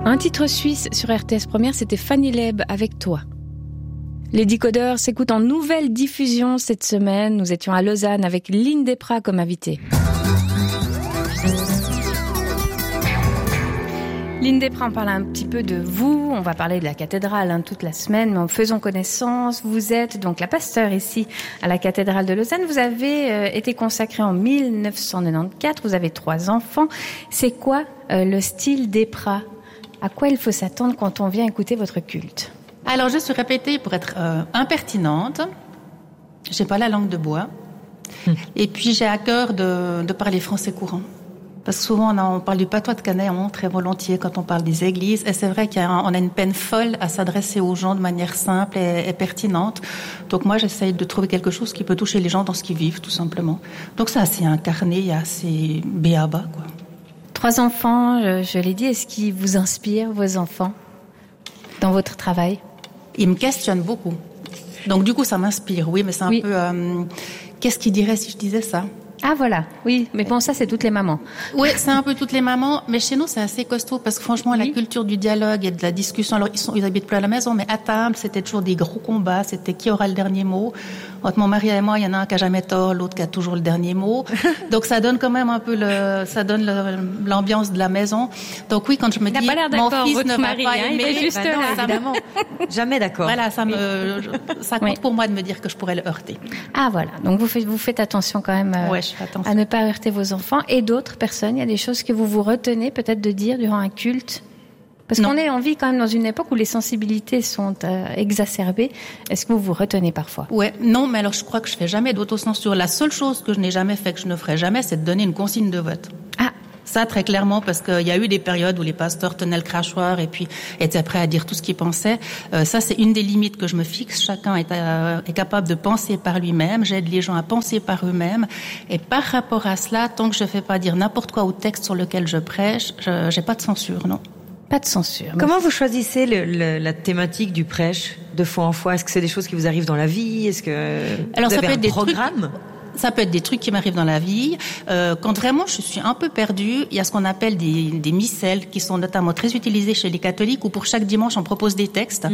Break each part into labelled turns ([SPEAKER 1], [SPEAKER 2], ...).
[SPEAKER 1] Un titre suisse sur RTS Première, c'était Fanny Leb avec Toi. Les Décodeurs s'écoutent en nouvelle diffusion cette semaine. Nous étions à Lausanne avec Lynn Desprats comme invitée. Lynn Desprats, on parle un petit peu de vous. On va parler de la cathédrale toute la semaine, mais en faisant connaissance, vous êtes donc la passeure ici à la cathédrale de Lausanne. Vous avez été consacrée en 1994. Vous avez 3 enfants. C'est quoi le style Desprats ? À quoi il faut s'attendre quand on vient écouter votre culte ?
[SPEAKER 2] Alors, je suis répétée pour être impertinente. J'ai pas la langue de bois. Et puis, j'ai à cœur de parler français courant. Parce que souvent, on parle du patois de Canet très volontiers quand on parle des églises. Et c'est vrai qu'on a une peine folle à s'adresser aux gens de manière simple et pertinente. Donc moi, j'essaye de trouver quelque chose qui peut toucher les gens dans ce qu'ils vivent, tout simplement. Donc c'est assez incarné et assez béaba, quoi.
[SPEAKER 1] 3 enfants, je l'ai dit. Est-ce qu'ils vous inspirent, vos enfants, dans votre travail ?
[SPEAKER 2] Ils me questionnent beaucoup. Donc du coup, ça m'inspire, oui. Mais c'est un peu... qu'est-ce qu'ils diraient si je disais ça ?
[SPEAKER 1] Ah voilà, oui, mais bon, ça c'est toutes les mamans.
[SPEAKER 2] Oui, c'est un peu toutes les mamans, mais chez nous c'est assez costaud parce que franchement la culture du dialogue et de la discussion, alors ils habitent plus à la maison, mais à table c'était toujours des gros combats, c'était qui aura le dernier mot. Entre mon mari et moi, il y en a un qui a jamais tort, l'autre qui a toujours le dernier mot. Donc ça donne quand même un peu l'ambiance de la maison. Donc oui, quand je me dis mon fils ne va pas aimer,
[SPEAKER 1] il est juste là,
[SPEAKER 3] évidemment. Jamais d'accord.
[SPEAKER 2] Voilà, ça compte pour moi de me dire que je pourrais le heurter.
[SPEAKER 1] Ah voilà, donc vous faites attention quand même. À ne pas heurter vos enfants. Et d'autres personnes, il y a des choses que vous retenez peut-être de dire durant un culte ? Parce qu'on vit quand même dans une époque où les sensibilités sont exacerbées. Est-ce que vous retenez parfois ?
[SPEAKER 2] Ouais, non, mais alors je crois que je fais jamais d'autocensure. La seule chose que je n'ai jamais fait, que je ne ferai jamais, c'est de donner une consigne de vote.
[SPEAKER 1] Ah.
[SPEAKER 2] Ça, très clairement, parce qu'il y a eu des périodes où les pasteurs tenaient le crachoir et puis étaient prêts à dire tout ce qu'ils pensaient. Ça, c'est une des limites que je me fixe. Chacun est capable de penser par lui-même. J'aide les gens à penser par eux-mêmes. Et par rapport à cela, tant que je ne fais pas dire n'importe quoi au texte sur lequel je prêche, j'ai pas de censure, non.
[SPEAKER 1] Pas de censure.
[SPEAKER 3] Comment vous choisissez la thématique du prêche de foi en foi ? Est-ce que c'est des choses qui vous arrivent dans la vie ? Est-ce que
[SPEAKER 2] alors,
[SPEAKER 3] vous
[SPEAKER 2] ça
[SPEAKER 3] avez
[SPEAKER 2] peut être
[SPEAKER 3] un
[SPEAKER 2] des
[SPEAKER 3] programme ?
[SPEAKER 2] Ça peut être des trucs qui m'arrivent dans la vie. Quand vraiment je suis un peu perdue, il y a ce qu'on appelle des missels qui sont notamment très utilisés chez les catholiques où pour chaque dimanche on propose des textes.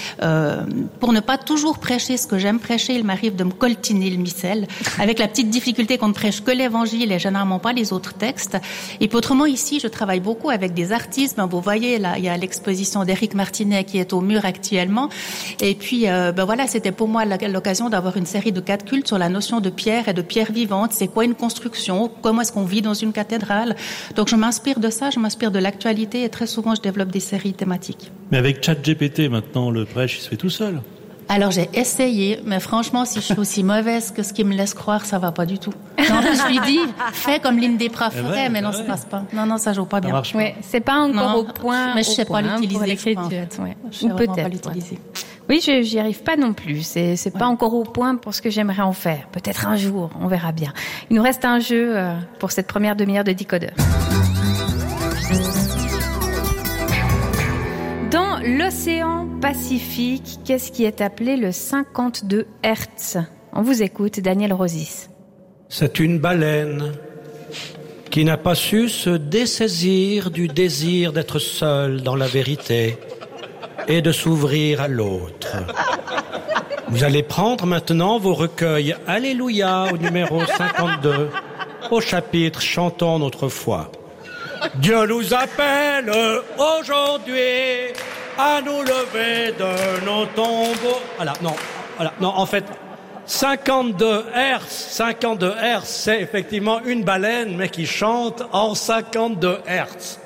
[SPEAKER 2] Pour ne pas toujours prêcher ce que j'aime prêcher, il m'arrive de me coltiner le missel avec la petite difficulté qu'on ne prêche que l'évangile et généralement pas les autres textes. Et puis autrement ici, je travaille beaucoup avec des artistes. Vous voyez là, il y a l'exposition d'Éric Martinet qui est au mur actuellement. Et puis voilà, c'était pour moi l'occasion d'avoir une série de 4 cultes sur la notion de pierre et de pierre vivante, c'est quoi une construction, comment est-ce qu'on vit dans une cathédrale. Donc je m'inspire de ça, je m'inspire de l'actualité et très souvent je développe des séries thématiques.
[SPEAKER 4] Mais avec ChatGPT maintenant, le prêche il se fait tout seul.
[SPEAKER 2] Alors j'ai essayé, mais franchement si je suis aussi mauvaise que ce qui me laisse croire, ça va pas du tout. Non, je lui dis, fais comme Lynn Desprats ferait, mais non, ça passe pas. Non, ça joue pas bien.
[SPEAKER 1] Ouais, c'est pas encore au point.
[SPEAKER 2] Mais je sais pas l'utiliser.
[SPEAKER 1] Je sais peut-être pas l'utiliser. Oui, j'y arrive pas non plus. C'est pas encore au point pour ce que j'aimerais en faire. Peut-être un jour, on verra bien. Il nous reste un jeu pour cette première demi-heure de Décodeurs. Dans l'océan Pacifique, qu'est-ce qui est appelé le 52 Hertz ? On vous écoute, Daniel Rosis.
[SPEAKER 5] C'est une baleine qui n'a pas su se dessaisir du désir d'être seule dans la vérité et de s'ouvrir à l'autre. Vous allez prendre maintenant vos recueils Alléluia au numéro 52, au chapitre Chantons notre foi. Dieu nous appelle aujourd'hui à nous lever de nos tombeaux. Non, en fait, 52 Hertz, c'est effectivement une baleine, mais qui chante en 52 Hertz.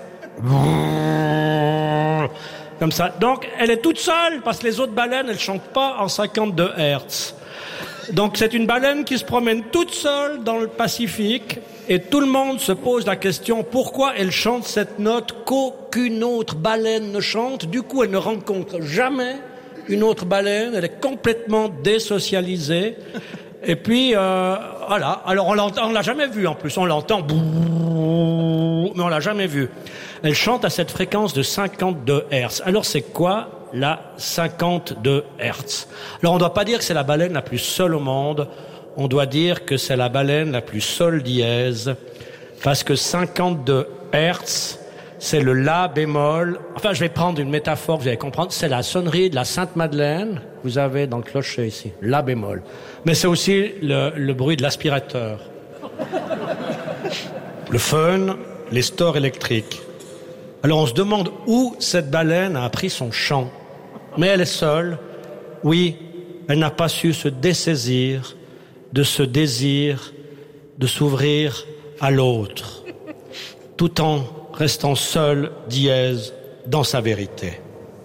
[SPEAKER 5] Comme ça. Donc, elle est toute seule, parce que les autres baleines, elles chantent pas en 52 Hertz. Donc, c'est une baleine qui se promène toute seule dans le Pacifique, et tout le monde se pose la question, pourquoi elle chante cette note qu'aucune autre baleine ne chante? Du coup, elle ne rencontre jamais une autre baleine, elle est complètement désocialisée. Et puis, voilà. Alors, on l'a jamais vue, en plus. On l'entend, mais on l'a jamais vue. Elle chante à cette fréquence de 52 Hertz. Alors, c'est quoi la 52 Hertz? Alors, on ne doit pas dire que c'est la baleine la plus seule au monde. On doit dire que c'est la baleine la plus sol dièse. Parce que 52 Hertz, c'est le La bémol. Enfin, je vais prendre une métaphore, vous allez comprendre. C'est la sonnerie de la Sainte-Madeleine. Vous avez dans le clocher ici, La bémol. Mais c'est aussi le bruit de l'aspirateur. Le fun, les stores électriques. Alors on se demande où cette baleine a appris son chant. Mais elle est seule. Oui, elle n'a pas su se dessaisir de ce désir de s'ouvrir à l'autre, tout en restant seule, dièse, dans sa vérité.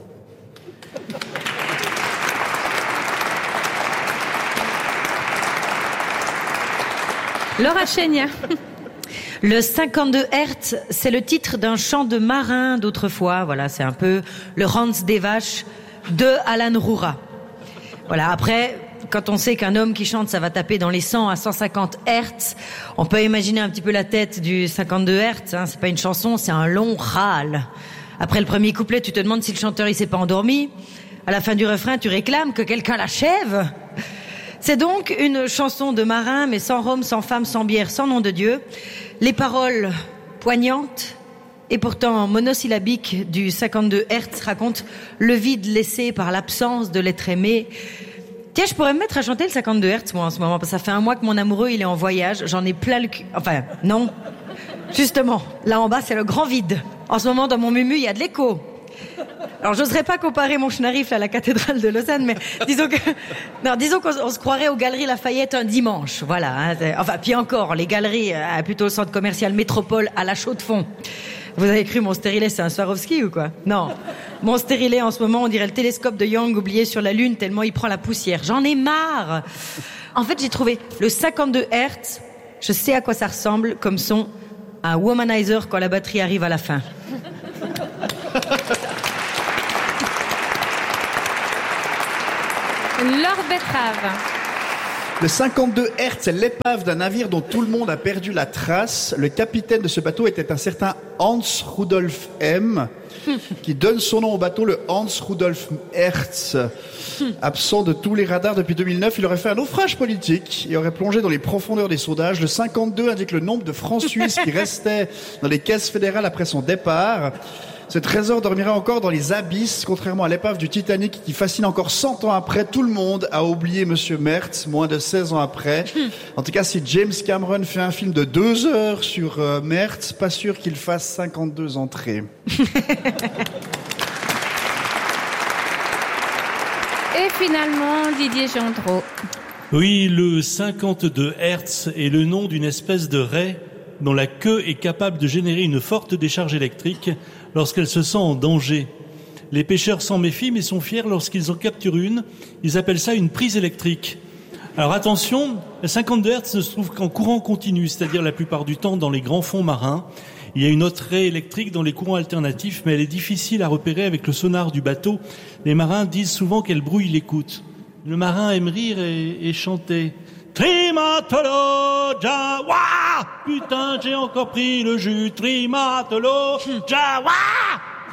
[SPEAKER 1] Laura Chenia.
[SPEAKER 3] Le 52 Hertz, c'est le titre d'un chant de marin d'autrefois. Voilà, c'est un peu le Hans des Vaches de Alan Roura. Voilà, après, quand on sait qu'un homme qui chante, ça va taper dans les 100 à 150 Hertz, on peut imaginer un petit peu la tête du 52 Hertz. Hein. C'est pas une chanson, c'est un long râle. Après le premier couplet, tu te demandes si le chanteur il s'est pas endormi. À la fin du refrain, tu réclames que quelqu'un l'achève. C'est donc une chanson de marin, mais sans rhum, sans femme, sans bière, sans nom de Dieu. Les paroles poignantes et pourtant monosyllabiques du 52 Hertz racontent le vide laissé par l'absence de l'être aimé. Tiens, je pourrais me mettre à chanter le 52 Hertz, moi, en ce moment, parce que ça fait un mois que mon amoureux, il est en voyage. J'en ai plein le cul. Enfin, non. Justement, là en bas, c'est le grand vide. En ce moment, dans mon mumu, il y a de l'écho. Alors, j'oserais pas comparer mon schnarif à la cathédrale de Lausanne, mais disons qu'on se croirait aux Galeries Lafayette un dimanche. Voilà. Hein, enfin, puis encore, les galeries, plutôt le centre commercial Métropole à la Chaux-de-Fonds. Vous avez cru mon stérilet, c'est un Swarovski ou quoi? Non. Mon stérilet, en ce moment, on dirait le télescope de Young oublié sur la Lune tellement il prend la poussière. J'en ai marre. En fait, j'ai trouvé le 52 Hertz. Je sais à quoi ça ressemble comme son, un womanizer quand la batterie arrive à la fin.
[SPEAKER 1] Laure Betrave.
[SPEAKER 6] Le 52 Hertz, c'est l'épave d'un navire dont tout le monde a perdu la trace. Le capitaine de ce bateau était un certain Hans Rudolf M, qui donne son nom au bateau, le Hans Rudolf Hertz. Absent de tous les radars depuis 2009, il aurait fait un naufrage politique et aurait plongé dans les profondeurs des sondages. Le 52 indique le nombre de francs suisses qui restaient dans les caisses fédérales après son départ. Ce trésor dormira encore dans les abysses, contrairement à l'épave du Titanic qui fascine encore 100 ans après. Tout le monde a oublié Monsieur Mertz, moins de 16 ans après. En tout cas, si James Cameron fait un film de 2 heures sur Mertz, pas sûr qu'il fasse 52 entrées.
[SPEAKER 1] Et finalement, Didier Gendreau.
[SPEAKER 4] Oui, le 52 Hertz est le nom d'une espèce de raie dont la queue est capable de générer une forte décharge électrique lorsqu'elle se sent en danger. Les pêcheurs s'en méfient mais sont fiers lorsqu'ils en capturent une. Ils appellent ça une prise électrique. Alors attention, le 52 Hertz ne se trouve qu'en courant continu, c'est-à-dire la plupart du temps dans les grands fonds marins. Il y a une autre raie électrique dans les courants alternatifs, mais elle est difficile à repérer avec le sonar du bateau. Les marins disent souvent qu'elle brouille l'écoute. Le marin aime rire et chanter. Trimatolo, Jawa! Putain, j'ai encore pris le jus. Trimatolo, Jawa!